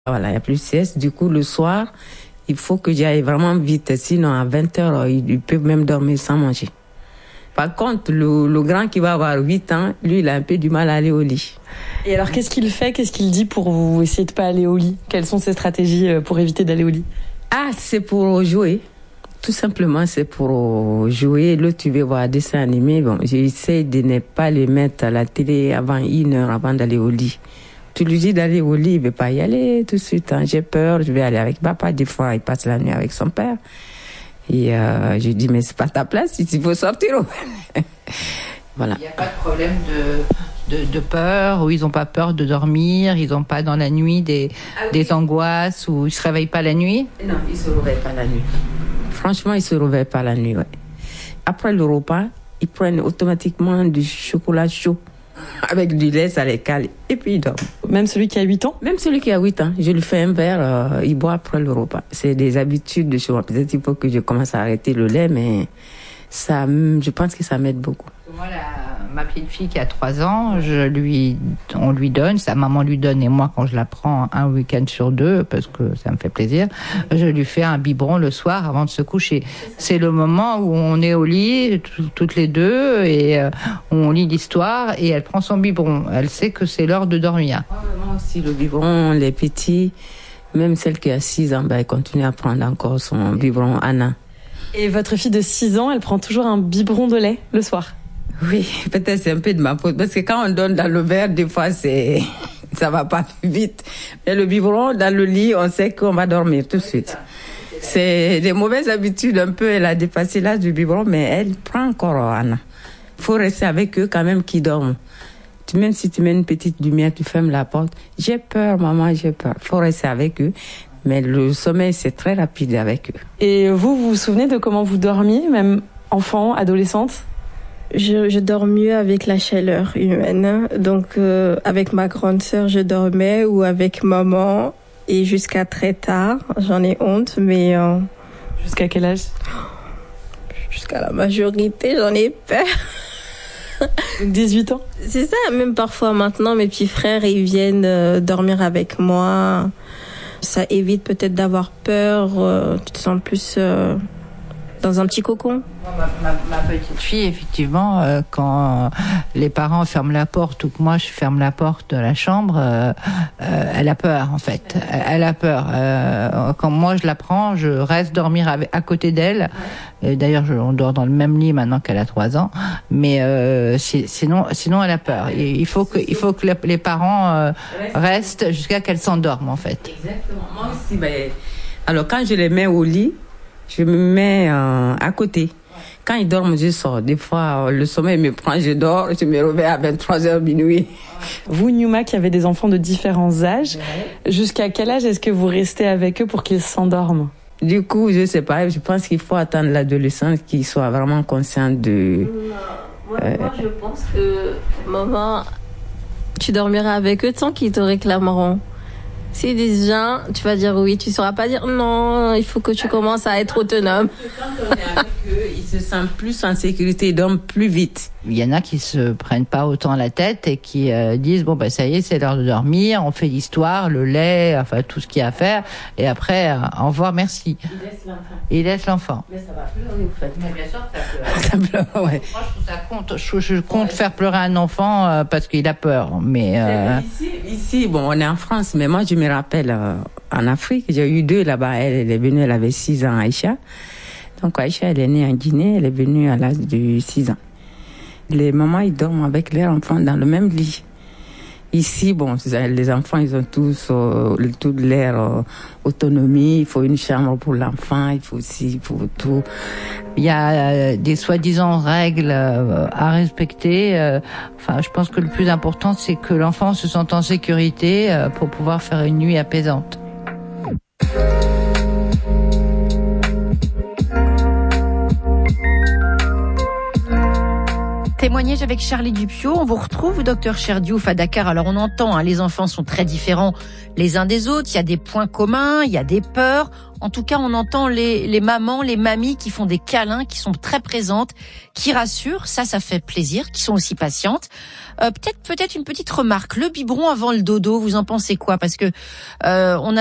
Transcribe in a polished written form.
Voilà, il n'y a plus de sieste. Du coup, le soir, il faut que j'aille vraiment vite. Sinon, à 20h, ils peuvent même dormir sans manger. Par contre, le grand qui va avoir 8 ans, lui, il a un peu du mal à aller au lit. Et alors, qu'est-ce qu'il fait? Qu'est-ce qu'il dit pour vous essayer de pas aller au lit? Quelles sont ses stratégies pour éviter d'aller au lit? Ah, c'est pour jouer. Tout simplement, c'est pour jouer. Là, tu veux voir un dessin animé. Bon, j'essaie de ne pas les mettre à la télé avant 1 heure avant d'aller au lit. Tu lui dis d'aller au lit, il ne veut pas y aller tout de suite. Hein. J'ai peur, je vais aller avec papa. Des fois, il passe la nuit avec son père. Et je dis, mais c'est pas ta place, il faut sortir. Voilà. Il n'y a pas de problème de peur, ou ils n'ont pas peur de dormir, ils n'ont pas dans la nuit des angoisses, ou ils ne se réveillent pas la nuit? Non, ils ne se réveillent pas la nuit. Franchement, ils ne se réveillent pas la nuit. Ouais. Après le repas, ils prennent automatiquement du chocolat chaud. Avec du lait, ça les cale. Et puis ils dorment. Même celui qui a 8 ans? Même celui qui a 8 ans. Je lui fais un verre, il boit après le repas. C'est des habitudes de chez moi. Peut-être il faut que je commence à arrêter le lait, mais ça, je pense que ça m'aide beaucoup. Moi, ma petite fille qui a 3 ans, on lui donne, sa maman lui donne, et moi, quand je la prends un week-end sur 2, parce que ça me fait plaisir, je lui fais un biberon le soir avant de se coucher. C'est le moment où on est au lit, toutes les deux, et on lit l'histoire, et elle prend son biberon. Elle sait que c'est l'heure de dormir. Moi aussi, le biberon, les petits, même celle qui a 6 ans, elle continue à prendre encore son biberon Anna. Et votre fille de 6 ans, elle prend toujours un biberon de lait le soir? Oui, peut-être c'est un peu de ma faute, parce que quand on donne dans le verre, des fois, ça va pas vite. Mais le biberon, dans le lit, on sait qu'on va dormir tout de suite. C'est des mauvaises habitudes un peu, elle a dépassé l'âge du biberon, mais elle prend encore Anna. Il faut rester avec eux quand même qui dorment. Même si tu mets une petite lumière, tu fermes la porte. J'ai peur, maman, j'ai peur. Il faut rester avec eux. Mais le sommeil, c'est très rapide avec eux. Et vous vous souvenez de comment vous dormiez, même enfant, adolescente? Je dors mieux avec la chaleur humaine. Donc, avec ma grande sœur, je dormais, ou avec maman, et jusqu'à très tard. J'en ai honte, mais... Jusqu'à quel âge? Jusqu'à la majorité, j'en ai peur. 18 ans? C'est ça, même parfois maintenant, mes petits frères, ils viennent dormir avec moi. Ça évite peut-être d'avoir peur, tu te sens plus dans un petit cocon. Ma petite fille, effectivement, quand les parents ferment la porte ou que moi je ferme la porte de la chambre, elle a peur en fait. Elle a peur. Quand moi je la prends, je reste dormir à côté d'elle. Et d'ailleurs, on dort dans le même lit maintenant qu'elle a 3 ans. Mais sinon, elle a peur. Et il faut que les parents restent jusqu'à qu'elle s'endorme en fait. Exactement. Moi aussi, alors quand je les mets au lit, je me mets à côté. Quand ils dorment, je sors. Des fois, le sommeil me prend, je dors, je me réveille à 23h minuit. Vous, Nyouma, qui avez des enfants de différents âges, jusqu'à quel âge est-ce que vous restez avec eux pour qu'ils s'endorment? Du coup, je sais pas, je pense qu'il faut attendre l'adolescence qu'ils soient vraiment conscients de... Moi, je pense que, maman, tu dormiras avec eux tant qu'ils te réclameront. S'ils disent bien, tu vas dire oui, tu ne sauras pas dire non, il faut que tu commences à être autonome. Quand on est avec eux, ils se sentent plus en sécurité, ils dorment plus vite. Il y en a qui se prennent pas autant la tête et qui disent bon ça y est, c'est l'heure de dormir, on fait l'histoire, le lait, enfin tout ce qu'il y a à faire, et après au revoir, merci. Il laisse l'enfant. Mais ça va pleurer, vous faites. Mais bien sûr, ça pleure. Ça pleure, ouais. Moi, je trouve ça compte. Je compte faire pleurer un enfant parce qu'il a peur. Mais ici, bon, on est en France, mais moi, je me rappelle en Afrique, j'ai eu 2 là-bas. Elle est venue, elle avait 6 ans, Aïcha. Donc, Aïcha, elle est née en Guinée, elle est venue à l'âge de 6 ans. Les mamans, ils dorment avec leurs enfants dans le même lit. Ici, bon, les enfants, ils ont tous toute leur autonomie. Il faut une chambre pour l'enfant, il faut tout. Il y a des soi-disant règles à respecter. Je pense que le plus important, c'est que l'enfant se sente en sécurité pour pouvoir faire une nuit apaisante. Témoignage avec Charlie Dupiot. On vous retrouve, docteur Cherdiouf, à Dakar. Alors on entend, les enfants sont très différents les uns des autres. Il y a des points communs, il y a des peurs. En tout cas, on entend les mamans, les mamies qui font des câlins, qui sont très présentes, qui rassurent. Ça fait plaisir, qui sont aussi patientes. Peut-être une petite remarque. Le biberon avant le dodo, vous en pensez quoi? Parce que on a